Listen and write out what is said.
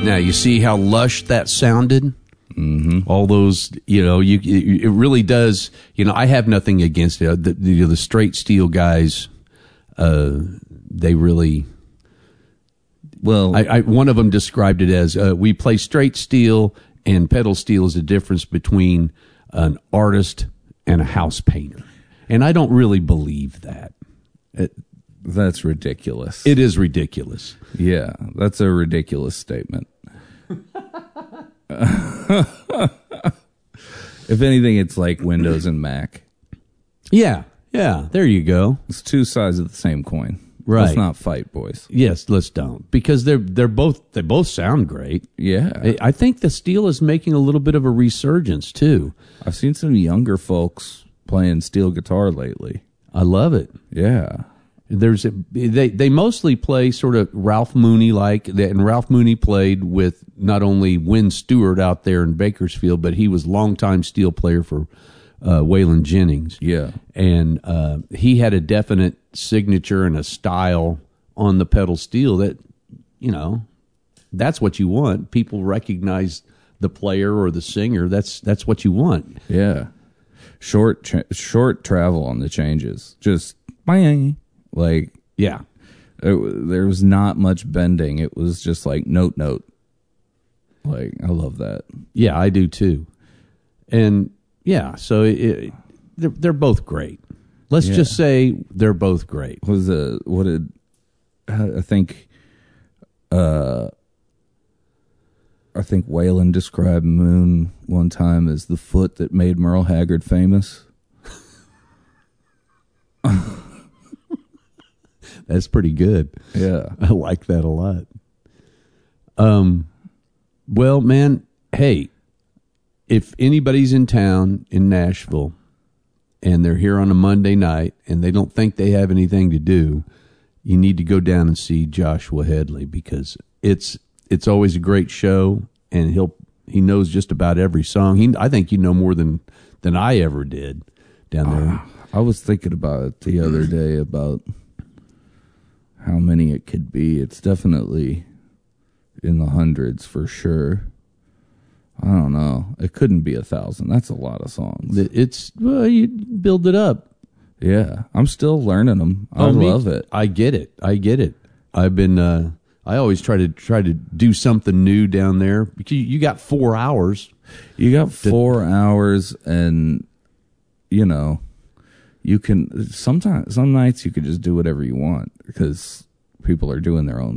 Now, you see how lush that sounded? Mm-hmm. All those, it really does. I have nothing against it. The straight steel guys, they really. Well, one of them described it as we play straight steel, and pedal steel is the difference between an artist and a house painter. And I don't really believe that. That's ridiculous. It is ridiculous. Yeah, that's a ridiculous statement. If anything, it's like Windows and Mac. Yeah, there you go. It's two sides of the same coin. Right. Let's not fight, boys. Yes, let's don't. Because they both sound great. Yeah. I think the steel is making a little bit of a resurgence too. I've seen some younger folks playing steel guitar lately. I love it. Yeah. They mostly play sort of Ralph Mooney like, and Ralph Mooney played with not only Wynn Stewart out there in Bakersfield, but he was longtime steel player for Waylon Jennings. Yeah. And he had a definite signature and a style on the pedal steel that, that's what you want. People recognize the player or the singer. That's what you want. Yeah. Short travel on the changes. Just bang. Like, yeah. There was not much bending. It was just like note. Like, I love that. Yeah, I do too. And yeah, so they're both great. Let's just say they're both great. I think Waylon described Moon one time as the foot that made Merle Haggard famous. That's pretty good. Yeah. I like that a lot. Well, man, hey, if anybody's in town in Nashville and they're here on a Monday night and they don't think they have anything to do, you need to go down and see Joshua Headley, because it's always a great show, and he knows just about every song. I think you know more than I ever did down there. I was thinking about it the other day about how many it could be. It's definitely in the hundreds for sure. I don't know. It couldn't be 1,000. That's a lot of songs. You build it up. Yeah, I'm still learning them. I love it. I get it. I've been. I always try to do something new down there, because you got 4 hours. You got 4 hours, and you can some nights you could just do whatever you want because people are doing their own